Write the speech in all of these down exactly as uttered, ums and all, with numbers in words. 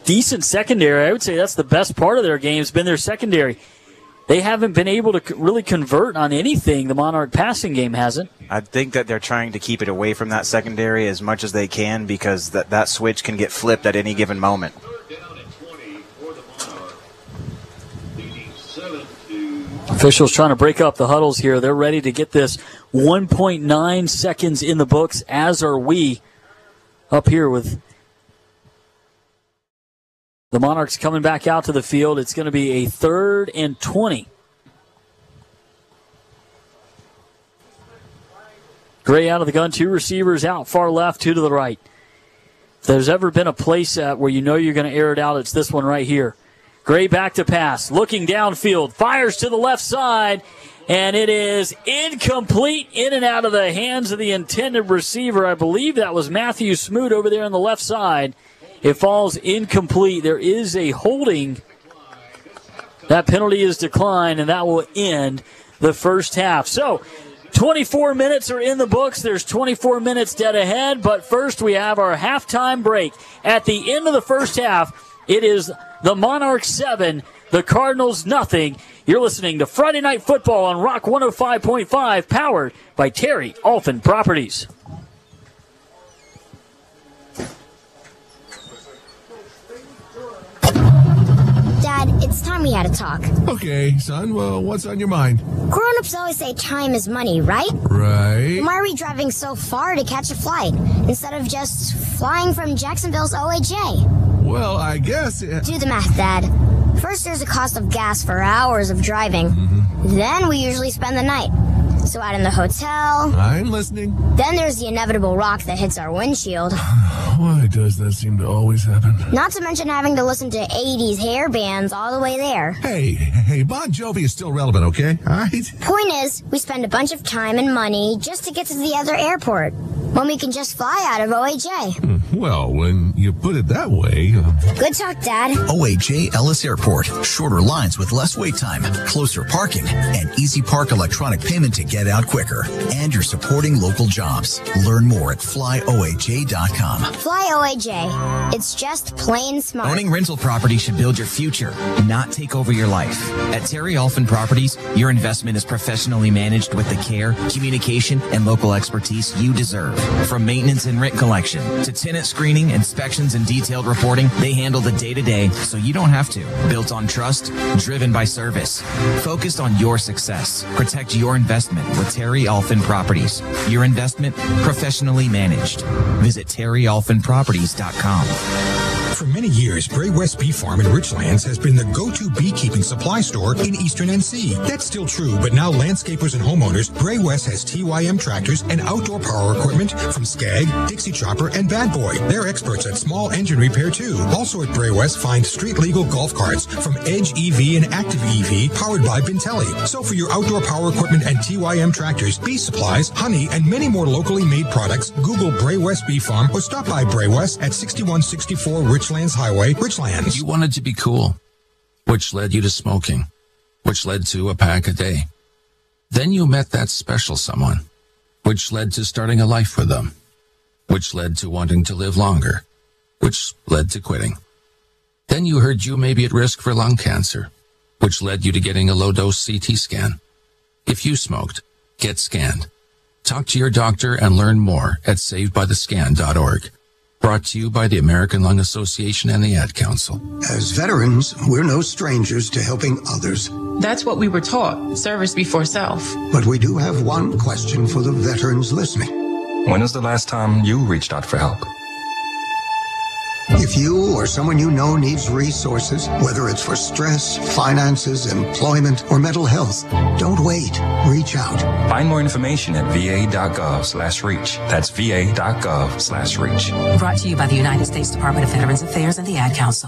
decent secondary. I would say that's the best part of their game has been their secondary. They haven't been able to really convert on anything. The Monarch passing game hasn't. I think that they're trying to keep it away from that secondary as much as they can because that, that switch can get flipped at any given moment. Officials trying to break up the huddles here. They're ready to get this one point nine seconds in the books, as are we up here with the Monarchs coming back out to the field. It's going to be a third and twenty. Gray out of the gun, two receivers out, far left, two to the right. If there's ever been a play set where you know you're going to air it out, it's this one right here. Gray back to pass, looking downfield, fires to the left side, and it is incomplete, in and out of the hands of the intended receiver. I believe that was Matthew Smoot over there on the left side. It falls incomplete. There is a holding. That penalty is declined, and that will end the first half. So, twenty-four minutes are in the books. There's twenty-four minutes dead ahead, but first we have our halftime break. At the end of the first half, it is the Monarchs seven, the Cardinals nothing. You're listening to Friday Night Football on Rock one oh five point five, powered by Terry Alfin Properties. Dad, it's time we had a talk. Okay, son, well, what's on your mind? Grown-ups always say time is money, right? Right. Why are we driving so far to catch a flight instead of just flying from Jacksonville's O A J? Well, I guess... It... Do the math, Dad. First, there's a cost of gas for hours of driving. Mm-hmm. Then we usually spend the night. So out in the hotel. I'm listening. Then there's the inevitable rock that hits our windshield. Why does that seem to always happen? Not to mention having to listen to eighties hair bands all the way there. Hey, hey, Bon Jovi is still relevant, okay? All right? Point is, we spend a bunch of time and money just to get to the other airport, when we can just fly out of O A J. Well, when you put it that way... Uh... Good talk, Dad. O A J Ellis Airport. Shorter lines with less wait time, closer parking, and Easy Park electronic payment to get out quicker. And you're supporting local jobs. Learn more at fly O A J dot com. Fly O A J. It's just plain smart. Owning rental property should build your future, not take over your life. At Terry Alfin Properties, your investment is professionally managed with the care, communication, and local expertise you deserve. From maintenance and rent collection to tenant screening, inspections, and detailed reporting, they handle the day-to-day so you don't have to. Built on trust, driven by service. Focused on your success. Protect your investment with Terry Alfin Properties. Your investment professionally managed. Visit terry alfin properties dot com. For many years, Bray West Bee Farm in Richlands has been the go-to beekeeping supply store in Eastern N C. That's still true, but now landscapers and homeowners, Bray West has T Y M tractors and outdoor power equipment from Skag, Dixie Chopper, and Bad Boy. They're experts at small engine repair too. Also at Bray West, find street-legal golf carts from Edge E V and Active E V, powered by Bintelli. So for your outdoor power equipment and T Y M tractors, bee supplies, honey, and many more locally made products, Google Bray West Bee Farm or stop by Bray West at sixty-one sixty-four Richlands Highway, Richlands. You wanted to be cool, which led you to smoking, which led to a pack a day. Then you met that special someone, which led to starting a life with them, which led to wanting to live longer, which led to quitting. Then you heard you may be at risk for lung cancer, which led you to getting a low-dose C T scan. If you smoked, get scanned. Talk to your doctor and learn more at saved by the scan dot org. Brought to you by the American Lung Association and the Ad Council. As veterans, we're no strangers to helping others. That's what we were taught, service before self. But we do have one question for the veterans listening. When was the last time you reached out for help? If you or someone you know needs resources, whether it's for stress, finances, employment, or mental health, don't wait. Reach out. Find more information at v a dot gov slash reach. That's v a dot gov slash reach. Brought to you by the United States Department of Veterans Affairs and the Ad Council.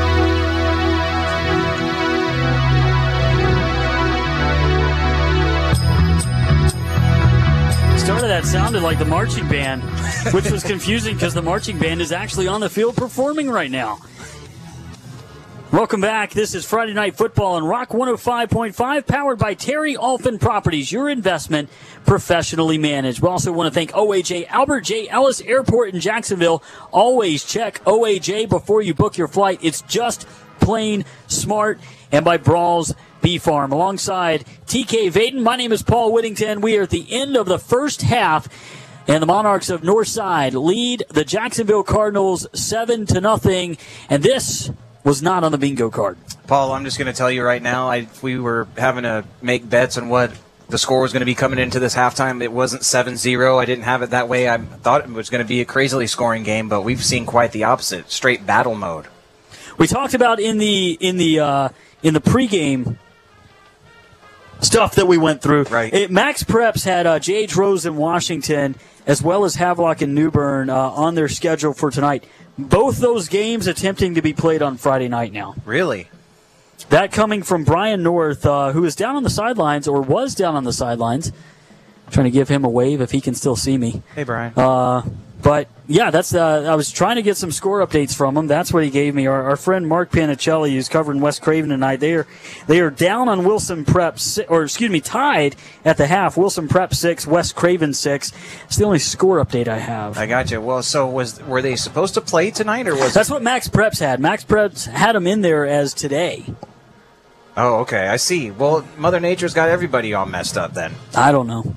Start of that sounded like the marching band, which was confusing because the marching band is actually on the field performing right now. Welcome back. This is Friday Night Football on Rock one oh five point five, powered by Terry Alfin Properties, your investment professionally managed. We also want to thank O A J Albert J. Ellis Airport in Jacksonville. Always check O A J before you book your flight. It's just plain smart. And by Brawls Beef Farm. Alongside T K Vaden, my name is Paul Whittington. We are at the end of the first half, and the Monarchs of Northside lead the Jacksonville Cardinals seven to nothing. And this was not on the bingo card. Paul, I'm just going to tell you right now, I, if we were having to make bets on what the score was going to be coming into this halftime, it wasn't seven zero. I didn't have it that way. I thought it was going to be a crazily scoring game, but we've seen quite the opposite, straight battle mode. We talked about in the in the uh, in the pregame stuff that we went through. Right. It, Max Preps had uh, J H Rose in Washington as well as Havelock and New Bern uh, on their schedule for tonight. Both those games attempting to be played on Friday night now. Really? That coming from Brian North, uh, who is down on the sidelines, or was down on the sidelines. I'm trying to give him a wave if he can still see me. Hey, Brian. Uh, but, yeah, that's. Uh, I was trying to get some score updates from him. That's what he gave me. Our, our friend Mark Panicelli, who's covering West Craven tonight, they are, they are down on Wilson Prep, or excuse me, tied at the half. Wilson Prep six, West Craven six. It's the only score update I have. I got you. Well, so was were they supposed to play tonight, or was That's what Max Preps had. Max Preps had them in there as today. Oh, okay. I see. Well, Mother Nature's got everybody all messed up then. I don't know.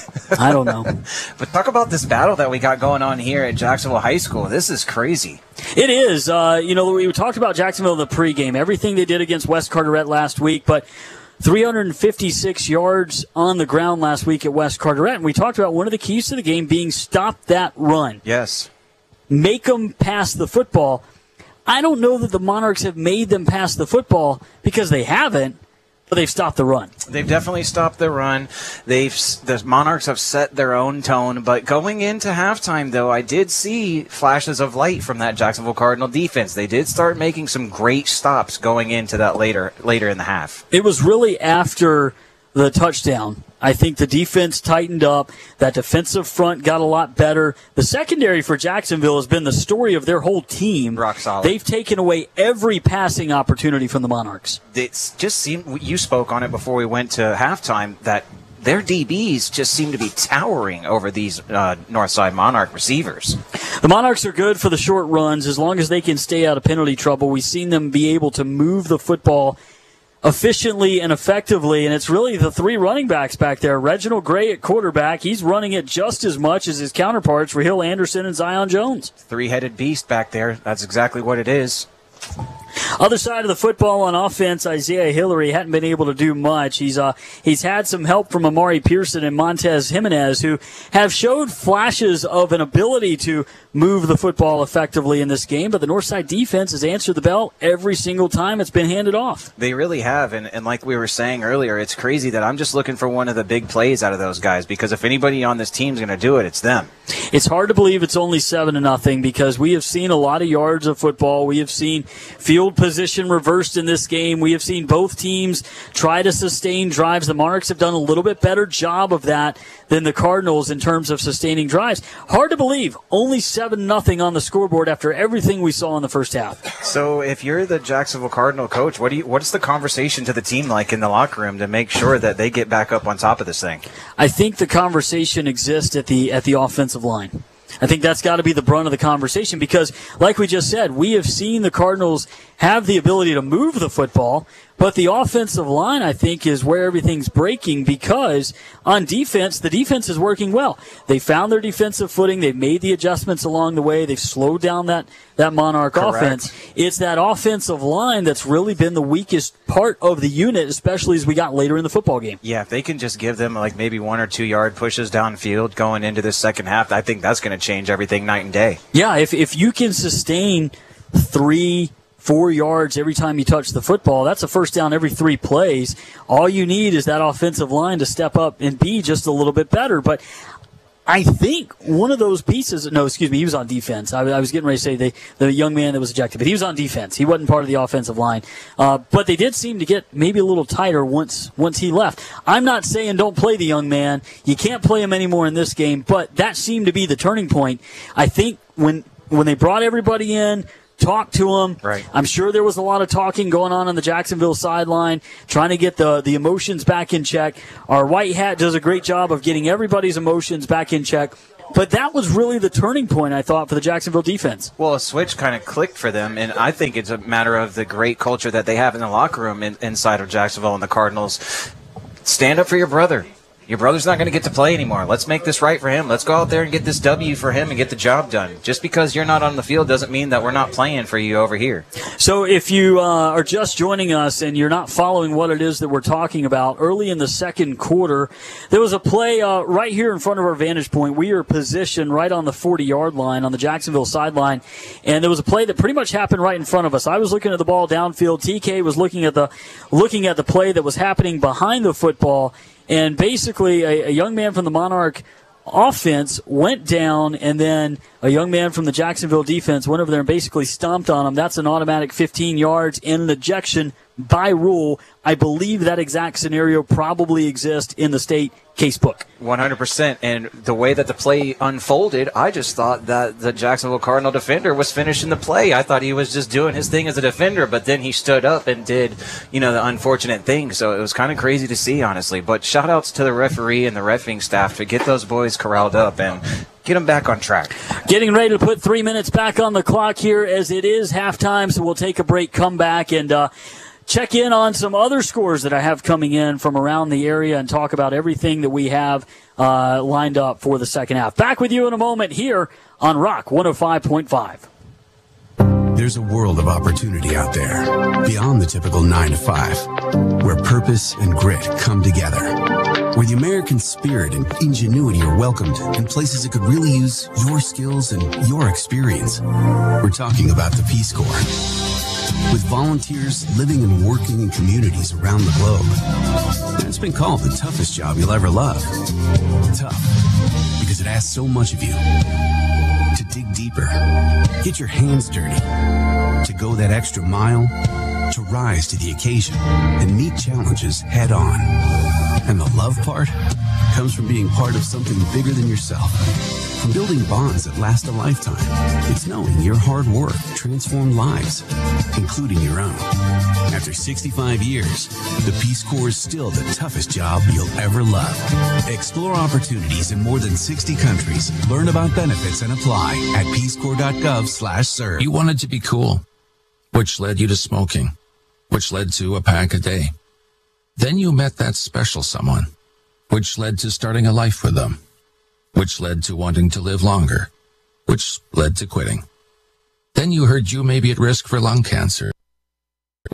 I don't know. But talk about this battle that we got going on here at Jacksonville High School. This is crazy. It is. Uh, you know, we talked about Jacksonville in the pregame, everything they did against West Carteret last week, but three hundred fifty-six yards on the ground last week at West Carteret. And we talked about one of the keys to the game being stop that run. Yes. Make them pass the football. I don't know that the Monarchs have made them pass the football because they haven't, but they've stopped the run. They've definitely stopped the run. They've the Monarchs have set their own tone. But going into halftime, though, I did see flashes of light from that Jacksonville Cardinal defense. They did start making some great stops going into that later later in the half. It was really after the touchdown. I think the defense tightened up. That defensive front got a lot better. The secondary for Jacksonville has been the story of their whole team. Rock solid. They've taken away every passing opportunity from the Monarchs. It just seemed, you spoke on it before we went to halftime, that their D Bs just seem to be towering over these uh, Northside Monarch receivers. The Monarchs are good for the short runs as long as they can stay out of penalty trouble. We've seen them be able to move the football efficiently and effectively, and it's really the three running backs back there. Reginald Gray at quarterback. He's running it just as much as his counterparts, Rahil Anderson and Zion Jones. Three-headed beast back there. That's exactly what it is. Other side of the football on offense, Isaiah Hillary hadn't been able to do much. He's uh, he's had some help from Amari Pearson and Montez Jimenez, who have showed flashes of an ability to move the football effectively in this game, but the Northside defense has answered the bell every single time it's been handed off. They really have, and, and like we were saying earlier, it's crazy that I'm just looking for one of the big plays out of those guys, because if anybody on this team's going to do it, it's them. It's hard to believe it's only seven to nothing because we have seen a lot of yards of football. We have seen field position reversed in this game. We have seen both teams try to sustain drives. The Monarchs have done a little bit better job of that than the Cardinals in terms of sustaining drives. Hard to believe, only seven nothing on the scoreboard after everything we saw in the first half. So if you're the Jacksonville Cardinal coach, what do you what's the conversation to the team like in the locker room to make sure that they get back up on top of this thing? I think the conversation exists at the at the offensive line. I think that's got to be the brunt of the conversation because, like we just said, we have seen the Cardinals have the ability to move the football, but the offensive line, I think, is where everything's breaking because on defense, the defense is working well. They found their defensive footing. They've made the adjustments along the way. They've slowed down that, that Monarch Correct. offense. It's that offensive line that's really been the weakest part of the unit, especially as we got later in the football game. Yeah, if they can just give them like maybe one or two yard pushes downfield going into this second half, I think that's going to change everything night and day. Yeah, if if you can sustain three, four yards every time you touch the football, that's a first down every three plays. All you need is that offensive line to step up and be just a little bit better. But I think one of those pieces, no, excuse me, he was on defense. I, I was getting ready to say the, the young man that was ejected, but he was on defense. He wasn't part of the offensive line. Uh, but they did seem to get maybe a little tighter once once he left. I'm not saying don't play the young man. You can't play him anymore in this game, but that seemed to be the turning point. I think when when they brought everybody in, talked to him. Right. I'm sure there was a lot of talking going on on the Jacksonville sideline, trying to get the, the emotions back in check. Our white hat does a great job of getting everybody's emotions back in check. But that was really the turning point, I thought, for the Jacksonville defense. Well, a switch kind of clicked for them, and I think it's a matter of the great culture that they have in the locker room in, inside of Jacksonville and the Cardinals. Stand up for your brother. Your brother's not going to get to play anymore. Let's make this right for him. Let's go out there and get this W for him and get the job done. Just because you're not on the field doesn't mean that we're not playing for you over here. So if you uh, are just joining us and you're not following what it is that we're talking about, early in the second quarter, there was a play uh, right here in front of our vantage point. We are positioned right on the forty-yard line on the Jacksonville sideline, and there was a play that pretty much happened right in front of us. I was looking at the ball downfield. T K was looking at the looking at the play that was happening behind the football. And basically, a, a young man from the Monarch offense went down, and then a young man from the Jacksonville defense went over there and basically stomped on him. That's an automatic fifteen yards and an ejection by rule. I believe that exact scenario probably exists in the state casebook. one hundred percent. And the way that the play unfolded, I just thought that the Jacksonville Cardinal defender was finishing the play. I thought he was just doing his thing as a defender, but then he stood up and did, you know, the unfortunate thing. So it was kind of crazy to see, honestly. But shout outs to the referee and the reffing staff to get those boys corralled up and get them back on track. Getting ready to put three minutes back on the clock here as it is halftime, so we'll take a break, come back, and uh, check in on some other scores that I have coming in from around the area and talk about everything that we have uh, lined up for the second half. Back with you in a moment here on Rock one oh five point five. There's a world of opportunity out there beyond the typical nine to five, where purpose and grit come together, where the American spirit and ingenuity are welcomed in places that could really use your skills and your experience. We're talking about the Peace Corps. With volunteers living and working in communities around the globe. And it's been called the toughest job you'll ever love. Tough, because it asks so much of you. To dig deeper, get your hands dirty, to go that extra mile, to rise to the occasion and meet challenges head on. And the love part comes from being part of something bigger than yourself. From building bonds that last a lifetime, it's knowing your hard work transformed lives, including your own. After sixty-five years, the Peace Corps is still the toughest job you'll ever love. Explore opportunities in more than sixty countries. Learn about benefits and apply at peacecorps.gov slash serve. You wanted to be cool, which led you to smoking, which led to a pack a day. Then you met that special someone, which led to starting a life with them, which led to wanting to live longer, which led to quitting. Then you heard you may be at risk for lung cancer.